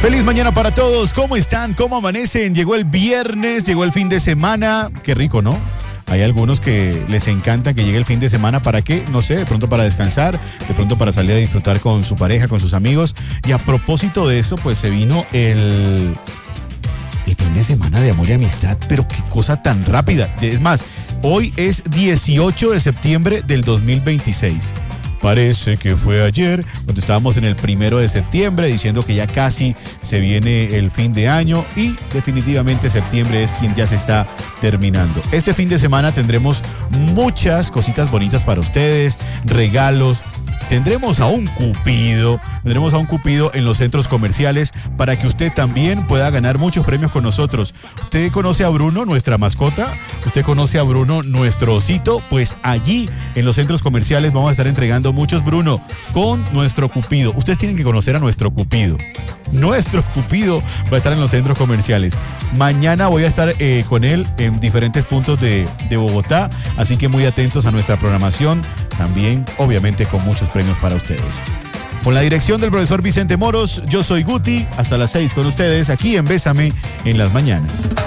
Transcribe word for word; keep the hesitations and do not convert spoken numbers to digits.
Feliz mañana para todos. ¿Cómo están? ¿Cómo amanecen? Llegó el viernes, llegó el fin de semana. Qué rico, ¿no? Hay algunos que les encanta que llegue el fin de semana. ¿Para qué? No sé, de pronto para descansar, de pronto para salir a disfrutar con su pareja, con sus amigos. Y a propósito de eso, pues se vino el, el fin de semana de amor y amistad. Pero qué cosa tan rápida. Es más, hoy es dieciocho de septiembre del dos mil veintiséis. Parece que fue ayer, cuando estábamos en el primero de septiembre, diciendo que ya casi se viene el fin de año y definitivamente septiembre es quien ya se está terminando. Este fin de semana tendremos muchas cositas bonitas para ustedes, regalos. Tendremos a un cupido, tendremos a un cupido en los centros comerciales para que usted también pueda ganar muchos premios con nosotros. ¿Usted conoce a Bruno, nuestra mascota? ¿Usted conoce a Bruno, nuestro osito? Pues allí en los centros comerciales vamos a estar entregando muchos Bruno con nuestro cupido. Ustedes tienen que conocer a nuestro cupido. Nuestro cupido va a estar en los centros comerciales. Mañana voy a estar eh, con él en diferentes puntos de, de Bogotá, así que muy atentos a nuestra programación. También, obviamente, con muchos premios para ustedes. Con la dirección del profesor Vicente Moros, yo soy Guti. Hasta las seis con ustedes, aquí en Bésame en las mañanas.